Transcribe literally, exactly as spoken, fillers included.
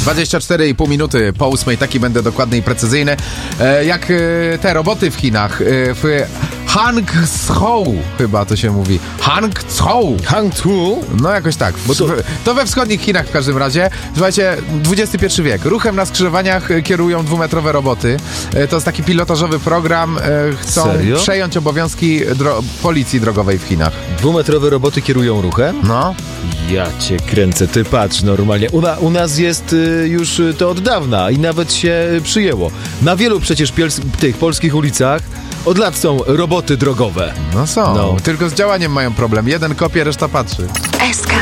dwadzieścia cztery i pół minuty po ósmej, taki będę dokładny i precyzyjny. E, jak e, te roboty w Chinach, e, w Hangzhou chyba to się mówi. Hangzhou. Hangzhou? No jakoś tak. Bo to... to we wschodnich Chinach w każdym razie. Słuchajcie, dwudziesty pierwszy wiek. Ruchem na skrzyżowaniach kierują dwumetrowe roboty. E, to jest taki pilotażowy program. E, chcą Serio? przejąć obowiązki dro- policji drogowej w Chinach. Dwumetrowe roboty kierują ruchem? No. Ja cię kręcę, ty patrz normalnie. U, na, u nas jest y, już y, to od dawna i nawet się przyjęło. Na wielu przecież piels- tych polskich ulicach od lat są roboty drogowe. No są. No. Tylko z działaniem mają problem. Jeden kopie, reszta patrzy. S K